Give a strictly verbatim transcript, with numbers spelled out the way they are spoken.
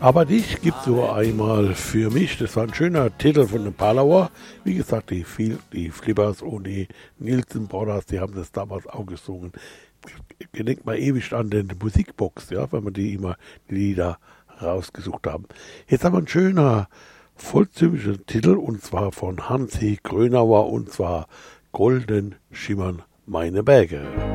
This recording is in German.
Aber dich gibt's so einmal für mich. Das war ein schöner Titel von den Palauer. Wie gesagt, die, die Flippers und die Nielsen Brothers, die haben das damals auch gesungen. Ich denke mal ewig an den Musikbox, ja, wenn wir die immer die Lieder rausgesucht haben. Jetzt haben wir einen schöner volkstümlichen Titel und zwar von Hansi Grönauer und zwar Golden schimmern meine Berge.